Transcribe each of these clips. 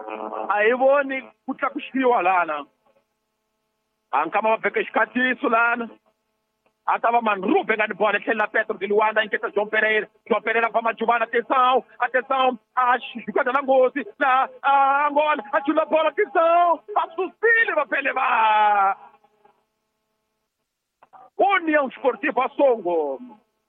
ayiboni kutlakusiwa lana ankama mavheke xikatiso lana atava manrube ngani bola tlhela Petro de Luanda inketa João Pereira va majuvana atenção a jogada na ngozi la Angola achula bola atenção Susile va peleva União Esportiva Songo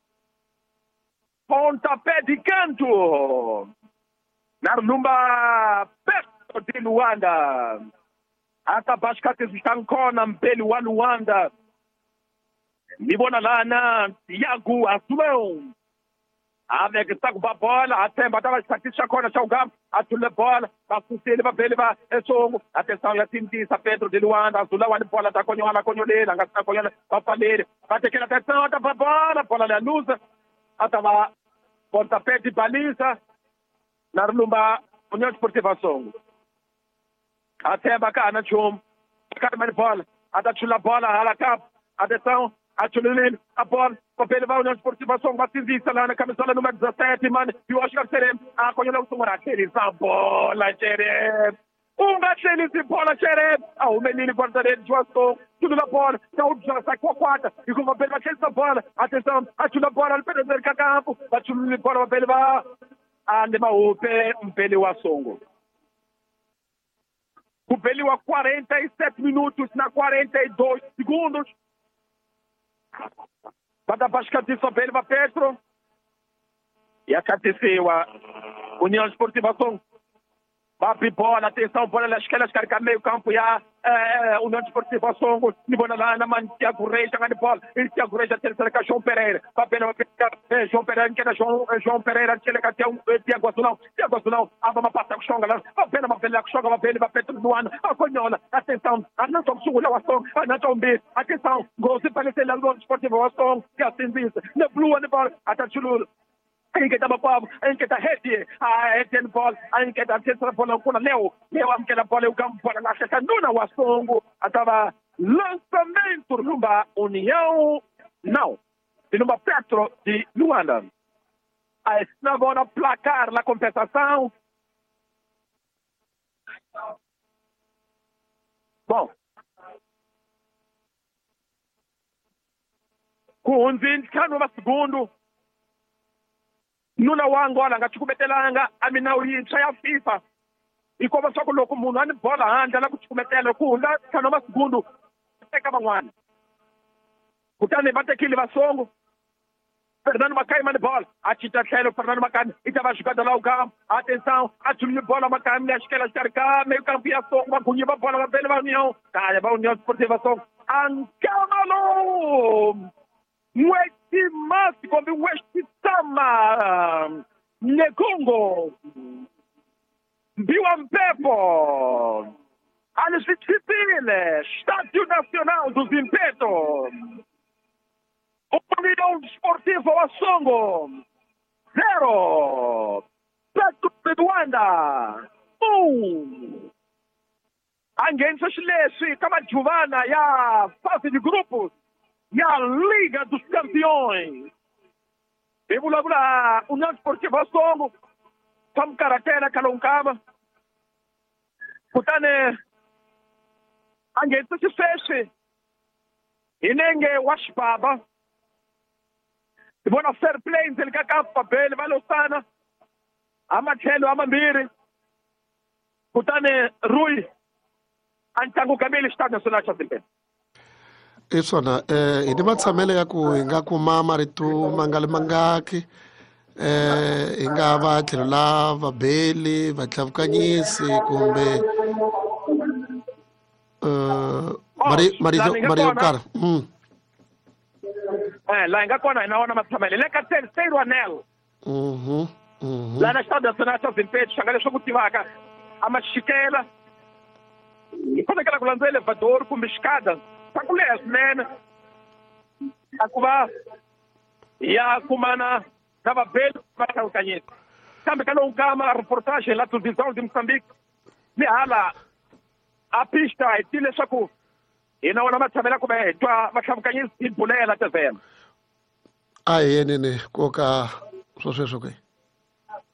pontapé de canto Narlumba Petro de Luanda akabashikati zitankona mpeli wa Luanda Nibona lana Thiago Azulão avec sa bola atemba tava estatística kona chawgam atule bola Susile va peleva esongo atenção ya Tindisa Pedro de Luanda Azulão ani bola da konyolela ngasa konyola papalele batekela atenção atava bola la luza atava pontapé de baliza Narlumba União Esportiva Songo atemba kana chum Carmen bola atachula bola halakap atenção Achulilin, a bola, papel vai União Esportiva Songo, Batizista lá na camisola número 17, mano, e o Oscar Serem, conheceu o Sumara, a bola, Serem, gachelis de bola, Serem, o menino guarda-redes, João Songo, tudo na bola, então já sai com a quarta, e com o papel vai essa bola, atenção, achula a bola, ele perde o campo, achulilin bola, papel vai, andema o pele o Songo. O pele a 47 minutos, na 42 segundos, Bada Bashkatiso Belva Petro e a Catesewa União Esportiva Songo. Papi bola, atenção, bola nas esquerdas, carga meio campo, já União Esportiva Songo, Nibona lá na mão, Thiago Reis, jogando bola, e Thiago Reis, terceira com João Pereira, Papi João Pereira, que era João Pereira, Thiago Azulão, uma passa com Xonga lá, apenas uma velha com Xonga, uma velha, Petro do ano, a Conhola, atenção, a não tão sul, a Songo, a não tão bem, atenção, gol se parece lá no União Esportiva Songo, que assim diz, na blue, na bola, até Chulur. Ainda babu, ainda rede, Etienne Paul, ainda terceira bola com Leo ainda bola o campo para na chata nuna o Songo, atava lançamento rumba União, não, de rumba Petro de Luanda. Aí na bola placar na compensação. Bom, com 20 no segundo. Nuna wa Angola ngachikumetelanga amina uyintsha ya FIFA ikoba swa ku loko munhu ani bola handle la ku chikumetela ku hunda tshano masegundu eka van'wana kutani va tekile Vasongo Fernando Makai mani bola a chita tlhelo Fernando Makai itava jogada lá o campo atenção a chulile bola Makai me axikela xikarhi meio campo ya Songo va gunyi va bola va bele va União kaya va União Esportiva Songo ankamalo Mwesti masi kombi mwesti sama Nekongo Mbiwa Mpepo Anisitipile Estádio Nacional dos Impetos União Esportiva Songo 0 Petro de Luanda 1 Angenisa xileswi ka majuvana ya fase de grupos e a Liga dos Campeões. E vulavula União Esportiva Songo, como Karatena Kalonkama. Kutane, angeto se feche. Inenge Washbaba. E bona fair play, ele kakapa, bele, valosana. Amachelo, amambiri. Kutane, Rui. Antango Kameli, Estado Nacional Chatempe. Iswona hi ni matshamelo ya ku hi nga kuma marito mangale mangaki hi nga va tlhelo la vabeli vatlhavukanyisi kumbe marito yo karhi la hi nga kona hi na wona matshamelo le ka terceiro anel la na Estado Nacional Chatempe xanga leswi ku tivaka a maxikela hi fanekela ku landziwa elevador kumbe xikada Sakuleya swinene a ku va ya kumana na vabeli va hlawukanyeni kambe ka lowu kama reportage la televisão de Moçambique ni hala a pista hi ti leswaku hi na wona ma tshamela ku va hi twa vahlawukanyisi hi bulela tevhema a hi yenini koka sweswo ke